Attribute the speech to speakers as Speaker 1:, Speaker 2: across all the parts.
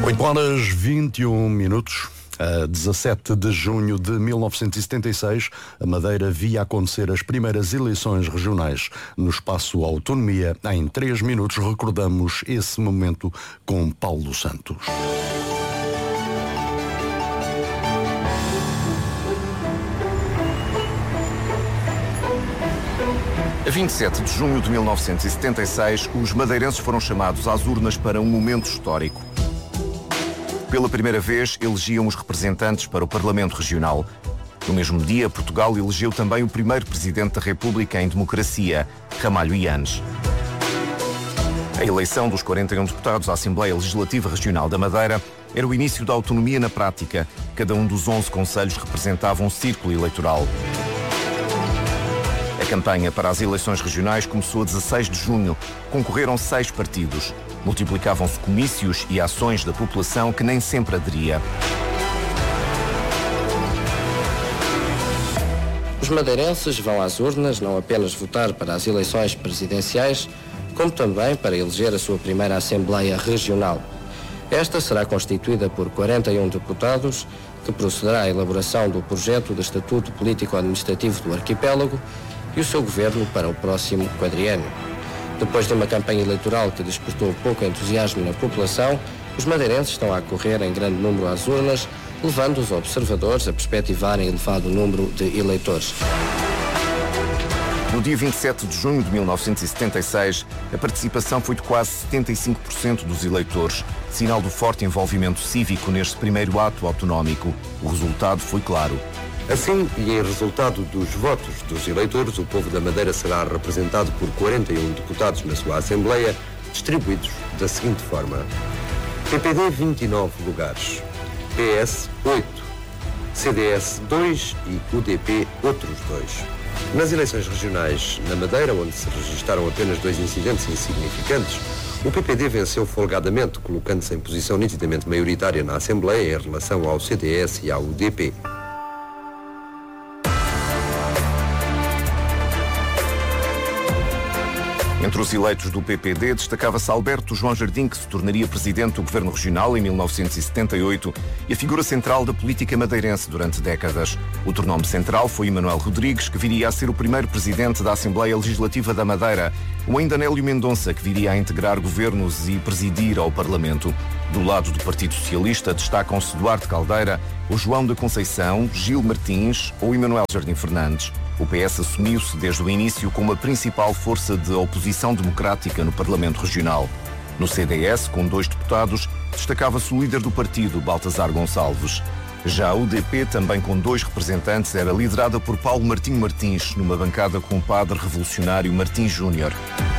Speaker 1: 8h21. A 17 de junho de 1976, a Madeira via acontecer as primeiras eleições regionais. No espaço Autonomia, em 3 minutos, recordamos esse momento com Paulo Santos.
Speaker 2: A 27 de junho de 1976, os madeirenses foram chamados às urnas para um momento histórico. Pela primeira vez, elegiam os representantes para o Parlamento Regional. No mesmo dia, Portugal elegeu também o primeiro Presidente da República em democracia, Ramalho Eanes. A eleição dos 41 deputados à Assembleia Legislativa Regional da Madeira era o início da autonomia na prática. Cada um dos 11 concelhos representava um círculo eleitoral. A campanha para as eleições regionais começou a 16 de junho. Concorreram 6 partidos. Multiplicavam-se comícios e ações da população que nem sempre aderia.
Speaker 3: Os madeirenses vão às urnas não apenas votar para as eleições presidenciais, como também para eleger a sua primeira Assembleia Regional. Esta será constituída por 41 deputados, que procederá à elaboração do projeto de Estatuto Político-Administrativo do Arquipélago e o seu governo para o próximo quadriênio. Depois de uma campanha eleitoral que despertou pouco entusiasmo na população, os madeirenses estão a correr em grande número às urnas, levando os observadores a perspectivarem elevado número de eleitores.
Speaker 2: No dia 27 de junho de 1976, a participação foi de quase 75% dos eleitores, sinal do forte envolvimento cívico neste primeiro ato autonómico. O resultado foi claro.
Speaker 4: Assim, e em resultado dos votos dos eleitores, o povo da Madeira será representado por 41 deputados na sua Assembleia, distribuídos da seguinte forma: PPD 29 lugares, PS 8, CDS 2 e UDP outros 2. Nas eleições regionais na Madeira, onde se registaram apenas 2 incidentes insignificantes, o PPD venceu folgadamente, colocando-se em posição nitidamente maioritária na Assembleia em relação ao CDS e ao UDP.
Speaker 2: Entre os eleitos do PPD destacava-se Alberto João Jardim, que se tornaria presidente do Governo Regional em 1978 e a figura central da política madeirense durante décadas. Outro nome central foi Emanuel Rodrigues, que viria a ser o primeiro presidente da Assembleia Legislativa da Madeira, ou ainda Nélio Mendonça, que viria a integrar governos e presidir ao Parlamento. Do lado do Partido Socialista destacam-se Duarte Caldeira, o João da Conceição, Gil Martins ou Emanuel Jardim Fernandes. O PS assumiu-se desde o início como a principal força de oposição democrática no Parlamento Regional. No CDS, com 2 deputados, destacava-se o líder do partido, Baltasar Gonçalves. Já a UDP, também com 2 representantes, era liderada por Paulo Martinho Martins, numa bancada com o padre revolucionário Martins Júnior.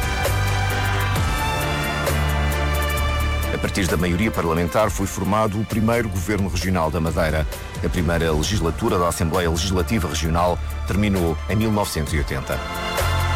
Speaker 2: A partir da maioria parlamentar foi formado o primeiro Governo Regional da Madeira. A primeira legislatura da Assembleia Legislativa Regional terminou em 1980.